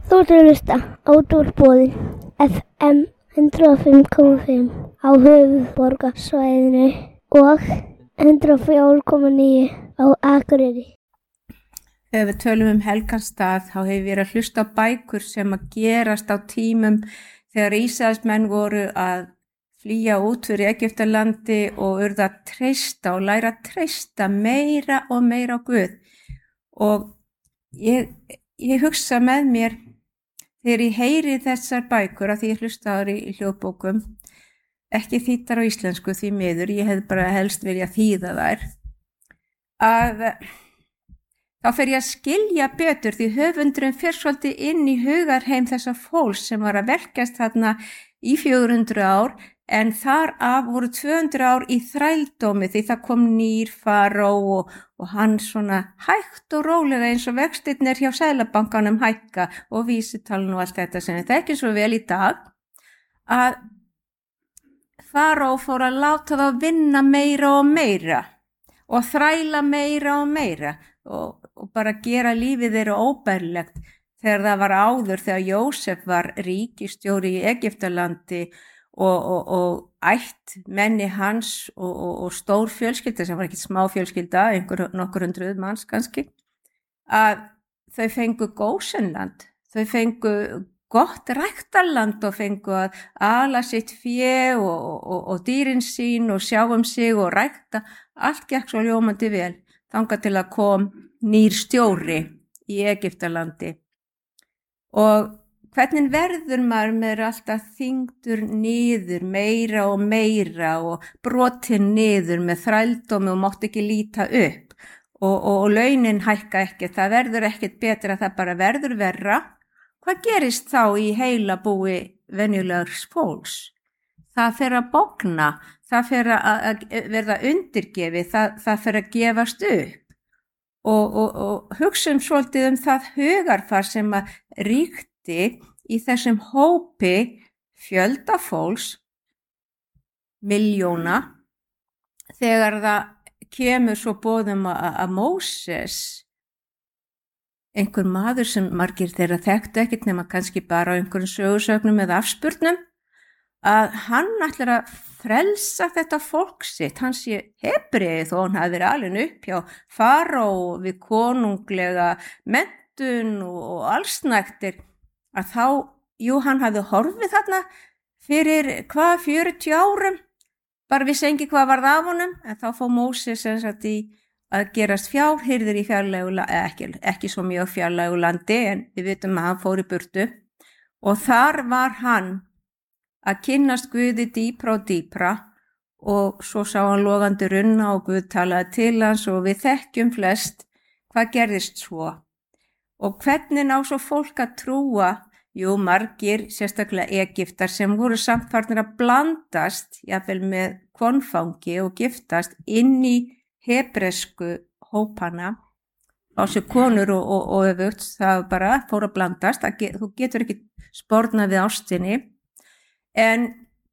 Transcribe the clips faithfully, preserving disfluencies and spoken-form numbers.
Þú ert að hlusta á Útvarpsbóðin F M hundrað og fimm komma fimm á höfuðborgarsvæðinu og hundrað og fjögur komma níu á Akureyri. Þegar við tölum um helgarstað þá hefur við verið að hlusta á bækur sem að gerast á tímum þegar Ísraelsmenn voru að flýja út fyrir Egyptalandi og urðu að treysta og læra að treysta meira og meira á Guð. Og ég, ég hugsa með mér þegar ég heyri þessar bækur af því ég hlusta á þær í hljóðbókum, ekki þýddar á íslensku því miður, ég hefði bara helst vilja þýða þær, að þá fer ég að skilja betur því höfundurinn fer svolítið inn í hugarheim þessa fólks sem var að verkast þarna í fjögur hundruð ár en þar af voru tvö hundruð ár í þrældómi því það kom nýr faró og, og hann svona hægt og rólega eins og vextirnir hjá Seðlabankanum hækka og vísitalan og allt þetta sem þetta ekki svo vel í dag að faró fór að láta þá vinna meira og meira og þræla meira og meira og, og bara gera lífið þeirra óbærilegt þegar það var áður þegar Jósef var ríkisstjóri í Egyptalandi og, og, og ætt menni hans og, og, og stór fjölskylda sem var ekki smá fjölskylda, einhver nokkur hundruð manns kannski, að þau fengu Gósenland, þau fengu gott ræktarland og fengu að ala sitt fé og, og, og dýrin sín og sjá um sig og rækta, allt gekk svo ljómandi vel, þangað til að kom nýr stjóri í Egyptalandi. Og hvernig verður maður með alltaf þyngdur niður meira og meira og brotin niður með þrældómi og mátt ekki líta upp og, og, og launin hækka ekki, það verður ekkert betra, það bara verður verra. Hvað gerist þá í heila búi venjulegs fólks? Það fer að bogna, það fer að verða undirgefi, það, það fer að gefast upp og, og, og hugsa um svolítið um það hugarfar sem að ríkt í þessum hópi fjölda fólks, miljóna, þegar það kemur svo boðum að Móses, einhver maður sem margir þeirra þekktu ekkert nema kannski bara á einhverjum sögusögnum eða afspurnum, að hann ætlar að frelsa þetta fólk sitt, hann sé Hebreið og hann hafi verið alin upp hjá faró við konunglega menntun og allsnægtir, að þá, jú, hann hafði horfið þarna fyrir hvað, fjörutíu árum, bara vissi engi hvað varð af honum, en þá fór Móses sem sagt í að gerast fjárhirðir í fjarlægu landi, ekki, ekki svo mjög fjarlægu landi, en við vitum að hann fór í burtu, og þar var hann að kynnast Guði dýpra og dýpra, og svo sá hann logandi runna og Guð talaði til hans og við þekkjum flest hvað gerðist svo. Og hvernig ná svo fólk að trúa, jú, margir, sérstaklega Egyptar sem voru samt farnir að blandast, jafnvel með konfangi og giftast inn í hebresku hópana, á sér konur og, og, og öfugt, það bara fór að blandast, að, þú getur ekki spornað við ástinni, en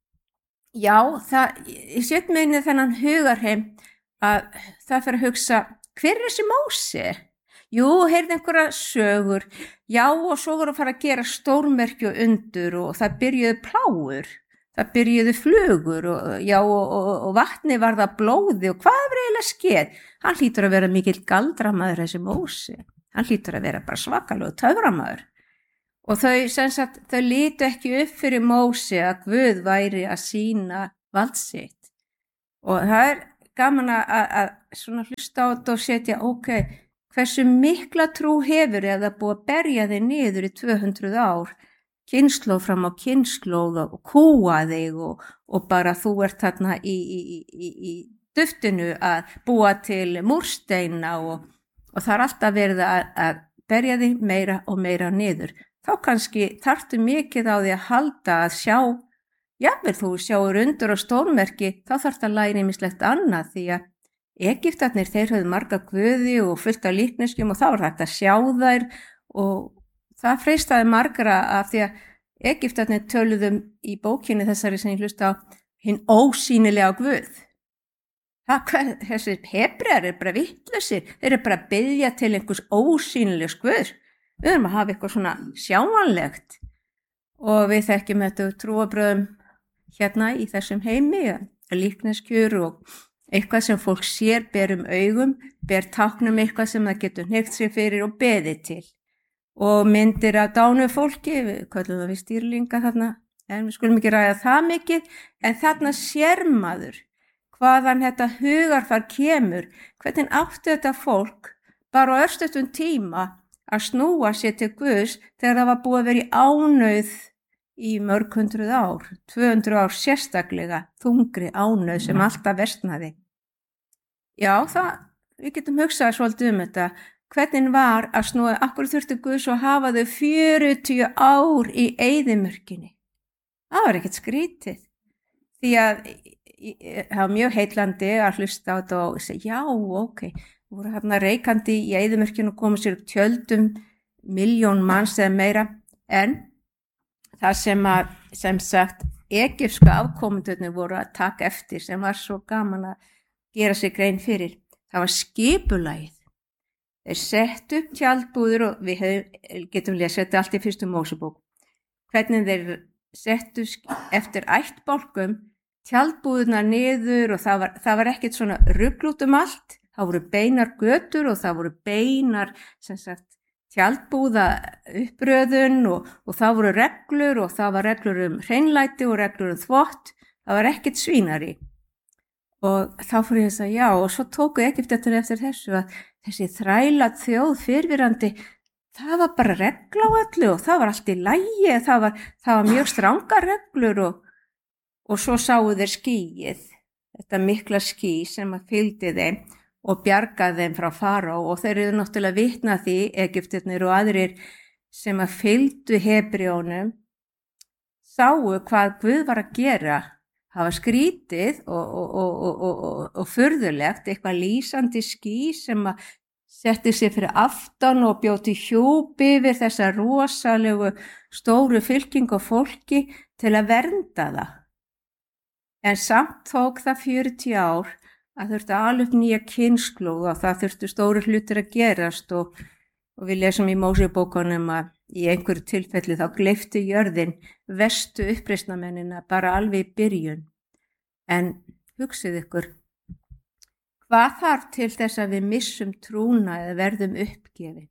já, það, ég set mig inn í þennan hugarheim að það fyrir að hugsa, hver er þessi Móse? Jú, heyrði einhverja sögur, já og svo voru að fara að gera stórmerki og undur og það byrjuðu plágur, það byrjuðu flugur og, já, og, og, og vatni var það blóði og hvað var eiginlega skeð? Hann hlýtur að vera mikill galdramaður þessi Móse, hann hlýtur að vera bara svakalega töframaður. Og þau, sem sagt, þau lítu ekki upp fyrir Móse að Guð væri að sýna vald sitt. Og það er gaman að, að svona hlusta á þetta og setja, ok, hversu mikla trú hefur eða búið að berja þig niður í tvö hundruð ár, kynslóð fram á kynslóð og kúa þig og, og bara þú ert þarna í, í, í, í duftinu að búa til múrsteina og, og það er alltaf verið að, að berja þig meira og meira niður. Þá kannski þarftu mikið á því að halda að sjá, jafnvel þú sjáur undur og stórmerki, þá þarftu að læra ýmislegt annað því að Egyptarnir, þeir höfðu marga guði og fullt af líkneskjum og þá var þetta að sjá þær og það freistaði margra af því að Egyptarnir töluðum í bókinni þessari sem ég hlusta á hinn ósýnilega Guð. Það, þessi Hebrear er bara vitlausir, þeir eru bara að biðja til einhvers ósýnilegs Guðs. Við erum að hafa eitthvað svona sjáanlegt og við þekkjum þetta trúarbröðum hérna í þessum heimi, líkneskjur og eitthvað sem fólk sér, ber um augum, ber táknum eitthvað sem það getur hneykt sér fyrir og beðið til. Og myndir af dánu fólki, við kallum það við stýrlinga þarna, en við skulum ekki ræða það mikið, en þarna sér maður hvaðan þetta hugarfar kemur, hvernig átti þetta fólk bara á örstuttum tíma að snúa sér til Guðs þegar það var búið að vera í ánauð í mörg hundruð ár, tvö hundruð ár sérstaklega, þungri ánauð sem alltaf versnaði. Já, það, við getum hugsað svolítið um þetta, hvernig var að snúa, akkur þurfti Guðs að hafa þau fjörutíu ár í eyðimörkinni. Það var ekkert skrítið, því að það var mjög heillandi að hlusta á þetta og segja, já, ok, voru hérna reikandi í eyðimörkinu og komið sér upp tjöldum, miljón manns eða meira, en það sem að, sem sagt, egypska afkomendurnir voru að taka eftir, sem var svo gaman að gera sig grein fyrir, það var skipulagið. Þeir settu upp tjaldbúður og við hefum, getum lesið þetta allt í fyrstu Mósebók. Hvernig þeir settu eftir ættbálkum tjaldbúðuna niður og það var, það var ekkert svona rugl út um allt, það voru beinar götur og það voru beinar, sem sagt, tjaldbúða uppröðun og, og það voru reglur og það var reglur um hreinlæti og reglur um þvott, það var ekkert svínari. Og þá fór ég að segja já og svo tóku Egyptarnir eftir þessu að þessi þræla þjóð fyrrverandi, það var bara regla á öllu og það var allt í lagi, það var, það var mjög strangar reglur og, og svo sáu þeir skýið, þetta mikla ský sem að fylgdi þeim og bjargaði þeim frá faró og þeir eru náttúrulega vitna því, Egyptarnir og aðrir sem að fylgdu Hebreónum, sáu hvað Guð var að gera. Það var skrítið og, og, og, og, og, og furðulegt, eitthvað lýsandi ský sem að setti sig fyrir aftan og bjóti hjúpi yfir þessa rosalegu stóru fylking og fólki til að vernda það. En samt tók það fjörutíu ár að þurfti að ala upp nýja kynslóð og það þurfti stóru hlutir að gerast og, og við lesum í Mósebókunum að í einhverju tilfelli þá gleypti jörðin verstu uppreisnarmennina bara alveg í byrjun. En hugsið ykkur, hvað þarf til þess að við missum trúna eða verðum uppgefin?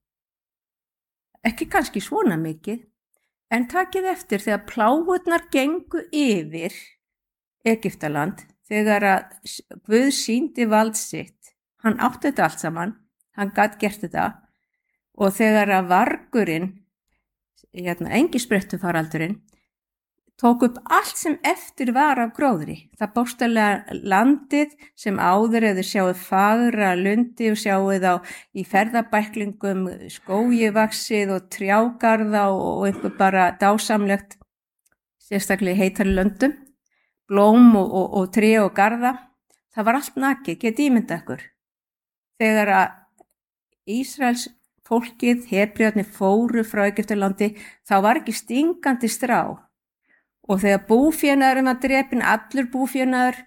Ekki kannski svona mikið, en takið eftir þegar plágurnar gengu yfir Egyptaland, þegar að Guð sýndi vald sitt, hann átti þetta allt saman, hann gat gert þetta og þegar að vargurinn, hérna, engisbrettufaraldurinn, tók upp allt sem eftir var af gróðri. Það bóstalega landið sem áður eða sjáuð fagra lundi og sjáuð á í ferðabæklingum skógivaxið og trjágarða og einhver bara dásamlegt, sérstaklega heitar löndum, blóm og, og, og tré og garða, það var allt nakið, get ímynda ykkur. Þegar að Ísraels fólkið, Hebrearnir fóru frá Egyptalandi, þá var ekki stingandi strá. Og þegar búfénaðurinn var drepinn, allur búfénaður,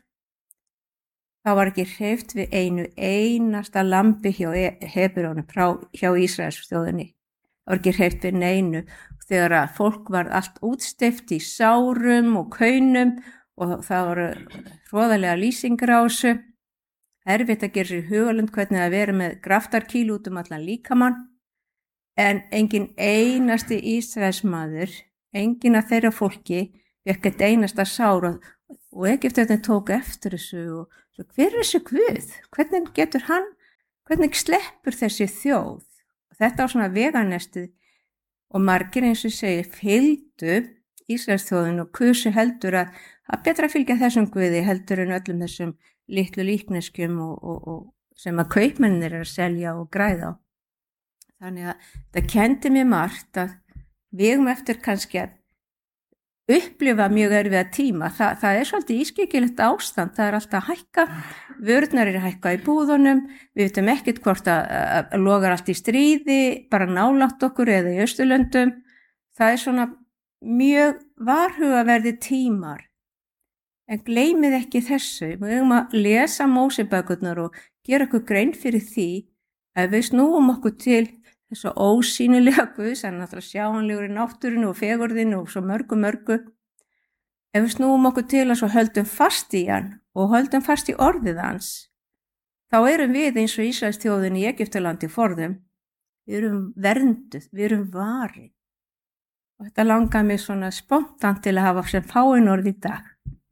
þá var ekki hreyft við einu einasta lambi hjá Hebreunum, hjá Ísraels þjóðinni. Það var ekki hreyft við neinu. Þegar að fólk var allt útsteypt í sárum og kaunum, og það voru hroðalega lýsingar á þessu, erfitt að gera sér hugalund hvernig að vera með graftarkíl út um allan líkamann, en engin einasti Ísraelsmaður, engin af þeirra fólki, ekkert einasta sár og, og Egyptarnir tóku eftir þessu og svo, hver er þessi Guð? Hvernig getur hann, hvernig sleppur þessi þjóð? Og þetta var svona veganestið og margir eins og segir fylgdu Ísraelsþjóðin og kusu heldur að að betra að fylgja þessum Guði heldur en öllum þessum litlu líkneskjum og, og, og sem að kaupmennir er að selja og græða á. Þannig að það kendi mér margt að við erum eftir kannski að upplifa mjög erfiða tíma. Þa, það er svolítið ískyggilegt ástand, það er alltaf að hækka, vörurnar eru að hækka í búðunum, við veitum ekkert hvort að, að, að logar allt í stríði, bara nálægt okkur eða í Austurlöndum. Það er svona mjög varhugaverði tímar. En gleymið ekki þessu, við höfum að lesa Mósebækurnar og gera okkur grein fyrir því að við snúum okkur til þessu ósýnilega Guðs, hann er náttúrulega sjáanlegur í náttúrinu og fegurðinu og svo mörgu mörgu. Ef við snúum okkur til hans og höldum fast í hann og höldum fast í orðið hans, þá erum við eins og Ísraels þjóðin í Egyptalandi forðum. Við erum vernduð, við erum varin. Og þetta langar mig svona spontant til að hafa sem fáin orð í dag.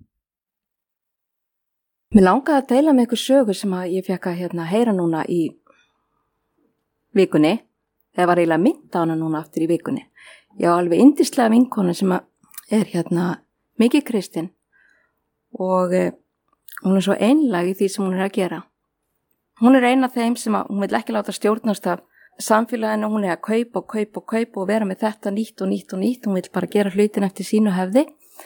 Mér langaði að deila með ykkur sögur sem að ég fekk að hérna, heyra núna í vikunni. Það var eiginlega mynd á hana núna aftur í vikunni. Ég á alveg yndislega vinkonu sem að er hérna mikið kristin og eh, hún er svo einlæg í því sem hún er að gera. Hún er eina af þeim sem að hún vil ekki láta stjórnast af samfélaginu, hún er að kaupa og kaupa og kaupa og vera með þetta nýtt og nýtt og nýtt. Hún vil bara gera hlutin eftir sínu hefði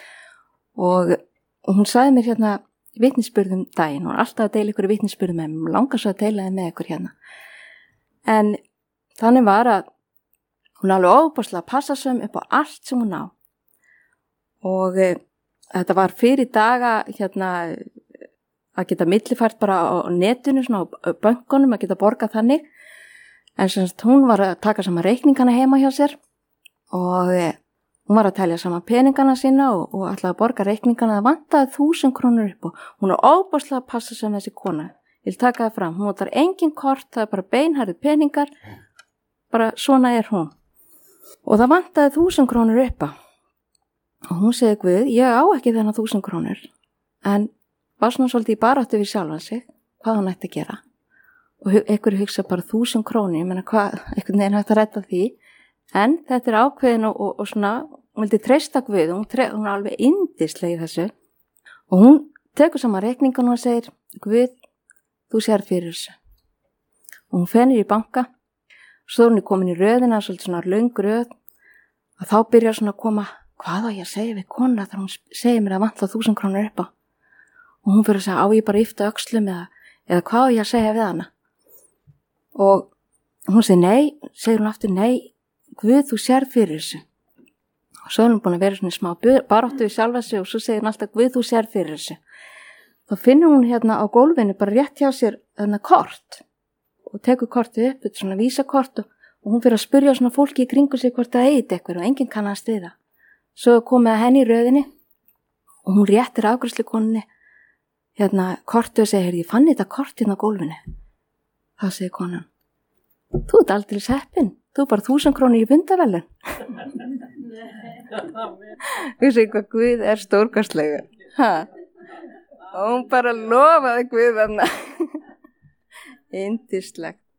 og, og hún sagði mér hérna vitnisburðum daginn, hún er alltaf að deila ykkur vitnisburðum með mér, hún langar svo að deila með ykkur hérna. En þannig var að hún alveg óbúslega passasöm upp á allt sem hún á og e, þetta var fyrir daga hérna að geta millifært bara á netinu, svona á bönkunum, að geta borgað þannig, en semst hún var að taka saman reikningana heima hjá sér og e, hún var að telja saman peningana sína og, og ætlaði að borga reikningana, það vantaði þúsund krónur upp og hún er óbúslega passasöm þessi kona. Ég vil taka það fram, hún notar engin kort, það er bara beinharðir peningar, bara svona er hún. Og það vantaði þúsund krónur uppa. Og hún segi Guð, ég á ekki þennan þúsund krónur, en var svona svolítið í baráttu við sjálfan sig, hvað hún ætti að gera. Og einhverju hugsa bara þúsund krónur, ég meina hvað, einhvern veginn hægt að redda því, en þetta er ákveðin og, og, og svona, hún vildi treysta Guð, hún, tre, hún er alveg yndislega í þessu. Og hún tekur saman reikningan og segir, Guð, þú sér fyrir þessu. Og hún fennir í banka, svo hún er komin í röðina, svolítið svona löng röð, og þá byrjar svona að koma, hvað á ég að segja við kona þegar hún segir mér að vantla þúsund krónur upp á. Og hún fyrir að segja, á ég bara að yfta öxlum eða, eða hvað á ég að segja við hana. Og hún segir nei, segir hún aftur nei, Guð, þú sér fyrir þessu. Og svo er hún búin að vera svona smá baráttu við sjálfa sig og svo segir hún alltaf, Guð, þú sér fyrir þessu. Þá finnur hún hérna á gólfinu bara rétt hjá sér þarna kort og tekur kortið upp, þetta svona vísakort og, og hún fyrir að spyrja svona fólki í kringu sig hvort það eigi eitthvað og enginn kannast við það. Svo komið að henni í röðinni og hún réttir afgreiðslukonunni hérna kortið og segir, ég fann þetta kort hérna á gólfinu. Þá segir konan, þú ert aldrei heppin, þú er bara þúsund krónur í fundavelun. Þú segir hvað Guð er stórkostlegur. Ha? Og hún bara lofaði Guð þarna. Yndislegt.